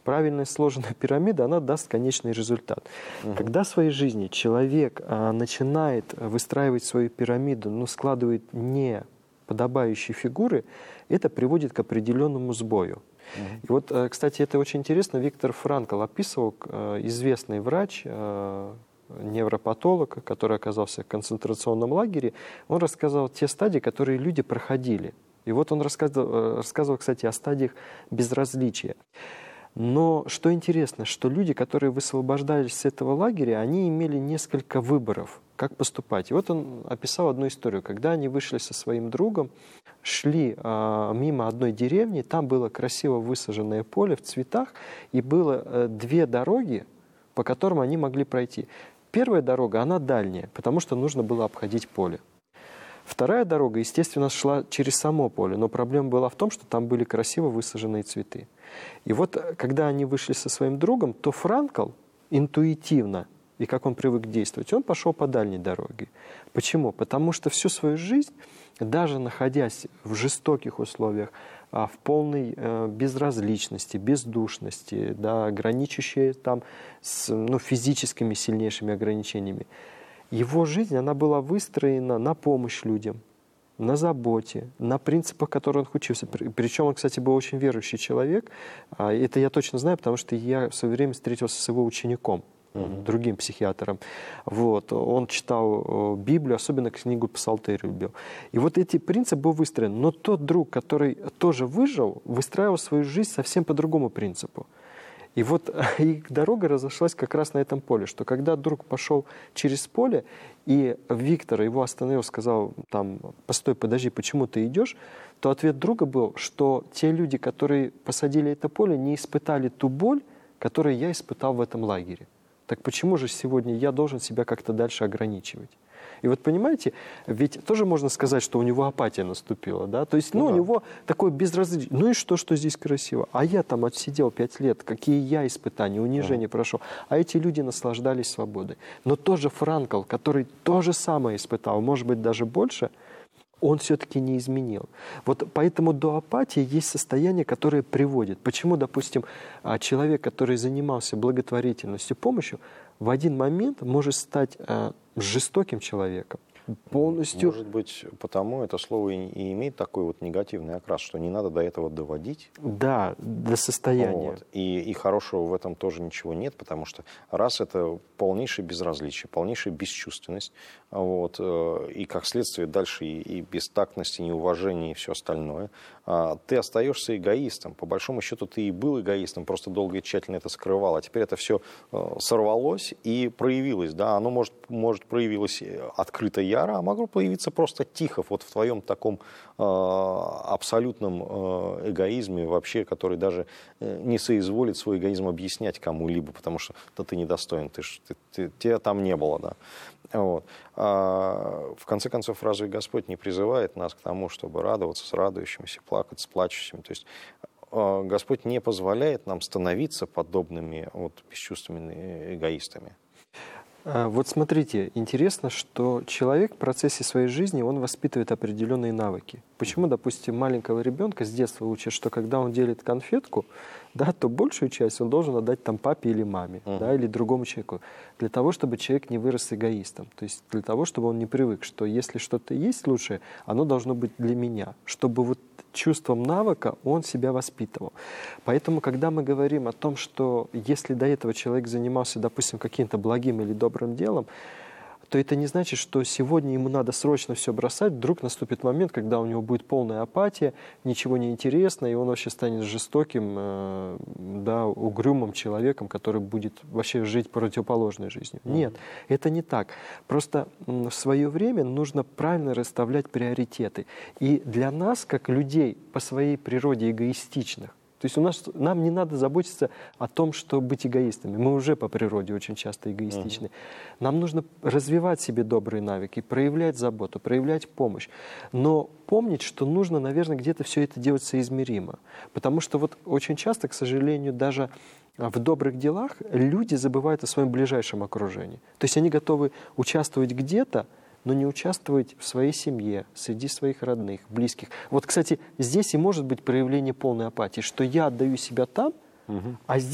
правильно сложенная пирамида, она даст конечный результат. Когда в своей жизни человек начинает выстраивать свою пирамиду, но складывает не подобающие фигуры, это приводит к определенному сбою. И вот, кстати, это очень интересно. Виктор Франкл описывал, известный врач, невропатолог, который оказался в концентрационном лагере, он рассказывал те стадии, которые люди проходили. И вот он рассказывал, кстати, о стадиях безразличия. Но что интересно, что люди, которые высвобождались с этого лагеря, они имели несколько выборов, как поступать. И вот он описал одну историю, когда они вышли со своим другом, шли мимо одной деревни, там было красиво высаженное поле в цветах, и было две дороги, по которым они могли пройти. Первая дорога, она дальняя, потому что нужно было обходить поле. Вторая дорога, естественно, шла через само поле, но проблема была в том, что там были красиво высаженные цветы. И вот, когда они вышли со своим другом, то Франкл интуитивно, и как он привык действовать, он пошел по дальней дороге. Почему? Потому что всю свою жизнь, даже находясь в жестоких условиях, в полной безразличности, бездушности, да, граничащей там с физическими сильнейшими ограничениями, его жизнь, она была выстроена на помощь людям, на заботе, на принципах, которые он учился. Причем он, кстати, был очень верующий человек. Это я точно знаю, потому что я в свое время встретился с его учеником, другим психиатром. Вот. Он читал Библию, особенно книгу Псалтырь любил. И вот эти принципы был выстроен. Но тот друг, который тоже выжил, выстраивал свою жизнь совсем по другому принципу. И вот их дорога разошлась как раз на этом поле, что когда друг пошел через поле, и Виктор его остановил, сказал, там, постой, подожди, почему ты идешь, то ответ друга был, что те люди, которые посадили это поле, не испытали ту боль, которую я испытал в этом лагере. Так почему же сегодня я должен себя как-то дальше ограничивать? И вот понимаете, ведь тоже можно сказать, что у него апатия наступила, да? То есть, у него такое безразличие. Ну и что здесь красиво? А я там отсидел 5 лет, какие я испытания, унижения прошел. А эти люди наслаждались свободой. Но тоже Франкл, который то же самое испытал, может быть, даже больше, он все-таки не изменил. Вот поэтому до апатии есть состояние, которое приводит. Почему, допустим, человек, который занимался благотворительностью, помощью, в один момент может стать жестоким человеком, полностью... Может быть, потому это слово и имеет такой вот негативный окрас, что не надо до этого доводить. Да, до состояния. Вот. И хорошего в этом тоже ничего нет, потому что раз это полнейшее безразличие, полнейшая бесчувственность, вот, и как следствие дальше и бестактность, и неуважение, и все остальное, ты остаешься эгоистом. По большому счету ты и был эгоистом, просто долго и тщательно это скрывал, а теперь это все сорвалось и проявилось. Да? Оно может проявилось открыто яро, а могло появиться просто тихо, вот в твоем таком абсолютном эгоизме вообще, который даже не соизволит свой эгоизм объяснять кому-либо, потому что да, ты недостоин, тебя там не было. Да? Вот. В конце концов, разве Господь не призывает нас к тому, чтобы радоваться с радующимися, плакать с плачущими? То есть Господь не позволяет нам становиться подобными бесчувственными эгоистами. Вот смотрите, интересно, что человек в процессе своей жизни, он воспитывает определенные навыки. Почему, допустим, маленького ребенка с детства учат, что когда он делит конфетку, да, то большую часть он должен отдать там папе или маме, да, или другому человеку, для того, чтобы человек не вырос эгоистом. То есть для того, чтобы он не привык, что если что-то есть лучшее, оно должно быть для меня, чтобы вот чувством навыка он себя воспитывал. Поэтому, когда мы говорим о том, что если до этого человек занимался, допустим, каким-то благим или добрым делом, то это не значит, что сегодня ему надо срочно все бросать, вдруг наступит момент, когда у него будет полная апатия, ничего не интересно, и он вообще станет жестоким, да, угрюмым человеком, который будет вообще жить противоположной жизнью. Нет, это не так. Просто в свое время нужно правильно расставлять приоритеты. И для нас, как людей по своей природе эгоистичных, то есть нам не надо заботиться о том, чтобы быть эгоистами. Мы уже по природе очень часто эгоистичны. Нам нужно развивать себе добрые навыки, проявлять заботу, проявлять помощь. Но помнить, что нужно, наверное, где-то все это делать соизмеримо. Потому что вот очень часто, к сожалению, даже в добрых делах люди забывают о своем ближайшем окружении. То есть они готовы участвовать где-то, но не участвовать в своей семье, среди своих родных, близких. Вот, кстати, здесь и может быть проявление полной апатии, что я отдаю себя там, а здесь